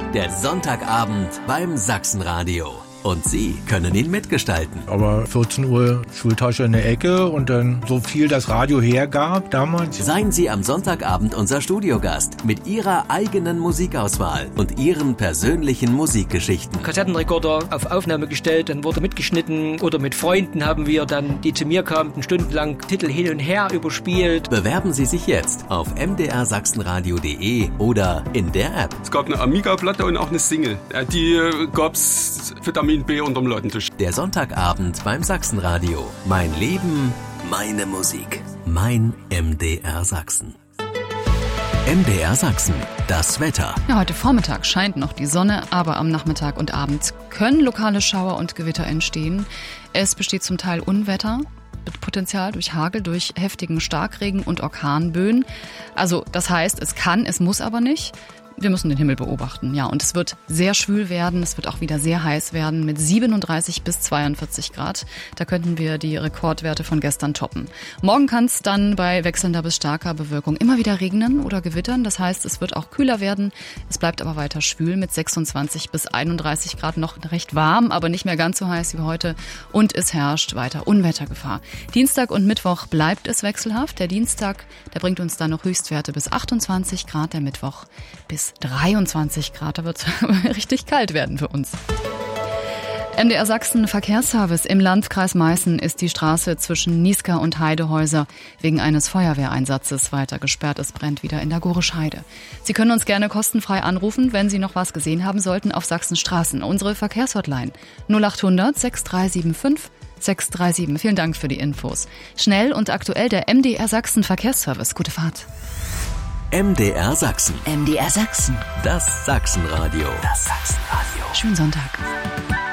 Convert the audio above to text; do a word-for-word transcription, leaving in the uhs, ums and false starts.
der Sonntagabend beim Sachsenradio. Und Sie können ihn mitgestalten. Aber vierzehn Uhr Schultasche in der Ecke und dann so viel das Radio hergab damals. Seien Sie am Sonntagabend unser Studiogast mit Ihrer eigenen Musikauswahl und Ihren persönlichen Musikgeschichten. Kassettenrekorder auf Aufnahme gestellt, dann wurde mitgeschnitten oder mit Freunden haben wir dann, die zu mir kamen, stundenlang Titel hin und her überspielt. Bewerben Sie sich jetzt auf m d r sachsenradio punkt d e oder in der App. Es gab eine Amiga-Platte und auch eine Single. Die gab's Vitamin B unterm Ladentisch. Der Sonntagabend beim Sachsenradio. Mein Leben, meine Musik. Mein M D R Sachsen. M D R Sachsen, das Wetter. Ja, heute Vormittag scheint noch die Sonne, aber am Nachmittag und Abend können lokale Schauer und Gewitter entstehen. Es besteht zum Teil Unwetter mit Potenzial durch Hagel, durch heftigen Starkregen und Orkanböen. Also das heißt, es kann, es muss aber nicht. Wir müssen den Himmel beobachten, ja. Und es wird sehr schwül werden, es wird auch wieder sehr heiß werden mit siebenunddreißig bis zweiundvierzig Grad. Da könnten wir die Rekordwerte von gestern toppen. Morgen kann es dann bei wechselnder bis starker Bewölkung immer wieder regnen oder gewittern. Das heißt, es wird auch kühler werden. Es bleibt aber weiter schwül mit sechsundzwanzig bis einunddreißig Grad, noch recht warm, aber nicht mehr ganz so heiß wie heute. Und es herrscht weiter Unwettergefahr. Dienstag und Mittwoch bleibt es wechselhaft. Der Dienstag, der bringt uns dann noch Höchstwerte bis achtundzwanzig Grad, der Mittwoch bis dreiundzwanzig Grad, da wird es richtig kalt werden für uns. M D R Sachsen Verkehrsservice im Landkreis Meißen ist die Straße zwischen Niesca und Heidehäuser wegen eines Feuerwehreinsatzes weiter gesperrt. Es brennt wieder in der Gorischheide. Sie können uns gerne kostenfrei anrufen, wenn Sie noch was gesehen haben sollten auf Sachsens Straßen. Unsere Verkehrshotline null achthundert sechs drei sieben fünf sechs drei sieben. Vielen Dank für die Infos. Schnell und aktuell der M D R Sachsen Verkehrsservice. Gute Fahrt. M D R Sachsen. M D R Sachsen. Das Sachsenradio. Das Sachsenradio. Schönen Sonntag.